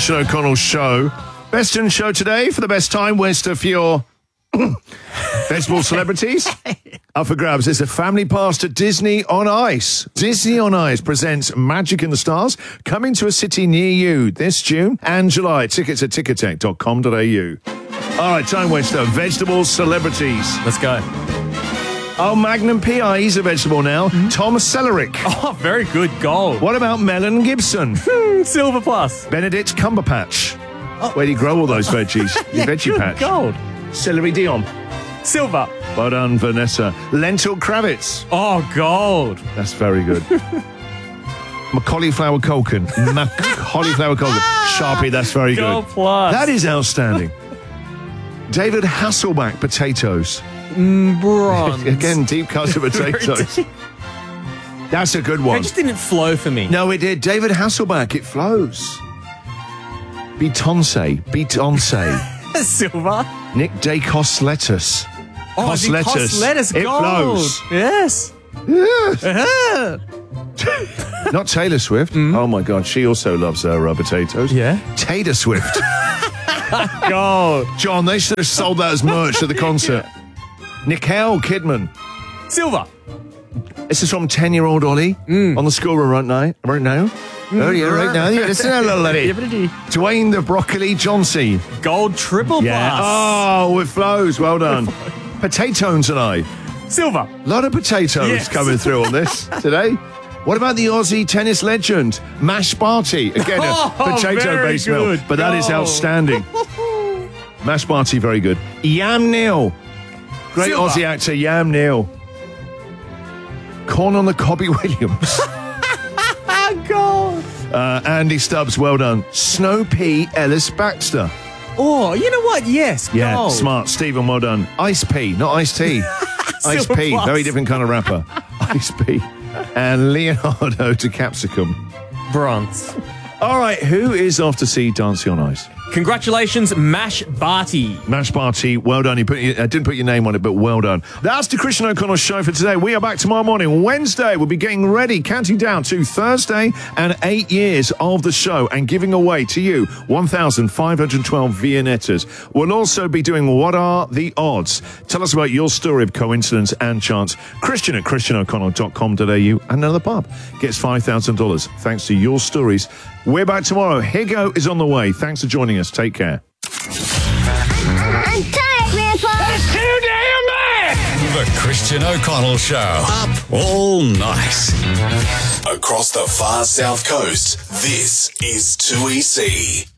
Christian O'Connell Show. Best in show today for the best time waster for your vegetable celebrities. Up for grabs is a family pass to Disney on Ice. Disney on Ice presents Magic in the Stars, coming to a city near you this June and July. Tickets at ticketek.com.au. All right, time waster, vegetable celebrities. Let's go. Oh, Magnum P.I., he's a vegetable now. Tom Sellerik. Oh, very good. Gold. What about Melon Gibson? Silver plus. Benedict Cumberbatch. Where do you grow all those veggies? Your veggie good. patch. Gold. Celery Dion. Silver. Well done, Vanessa. Lentil Kravitz. Oh, gold. That's very good. Cauliflower Culkin. Cauliflower Culkin. Sharpie, that's very Gold good. plus. That is outstanding. David Hasselback potatoes. Bronze. Again, deep cuts of potatoes. That's a good one. It just didn't flow for me. No, it did. David Hasselback, it flows. Beyoncé. Silver. Nick Dacos lettuce. Oh, Cos lettuce. lettuce. It Gold. flows. Yes. Not Taylor Swift. Oh my God, she also loves her potatoes. Yeah. Taylor Swift. Gold. John, they should have sold that as merch at the concert. Nicole Kidman. Silver. This is from 10-year-old Ollie on the schoolroom right now. Oh yeah, right now. Yeah, listen to that lady. Dwayne the Broccoli Johnsey. Gold triple Yeah. plus. Oh, it flows. Well done. Potatoes and I. Silver. A lot of potatoes Yes. coming through on this today. What about the Aussie tennis legend, Mash Barty? Again, a potato-based meal, good. but that is Gold. outstanding. Mash Barty, very good. Yam Neal. Great Silver. Aussie actor, Yam Neal. Corn on the Cobby Williams. Gold. Andy Stubbs, well done. Snow Pea Ellis Baxter. Oh, you know what? Yes. Yeah, Gold. smart. Stephen, well done. Ice Pea, not Ice Tea. Ice Silver Pea, plus. very different kind of rapper. Ice Pea. And Leonardo to Capsicum. Bronze. All right, who is off to see Dancing on Ice? Congratulations, Mash Barty. Mash Barty, well done. I didn't put your name on it, but well done. That's the Christian O'Connell Show for today. We are back tomorrow morning, Wednesday. We'll be getting ready, counting down to Thursday and 8 years of the show and giving away to you 1,512 Viennettas. We'll also be doing What Are the Odds? Tell us about your story of coincidence and chance. Christian at christianoconnell.com.au. Another pub gets $5,000 thanks to your stories. We're back tomorrow. Higo is on the way. Thanks for joining us. Take care. I'm tired, Grandpa. That's too damn bad! The Christian O'Connell Show. Up all night. Across the far south coast, this is 2EC.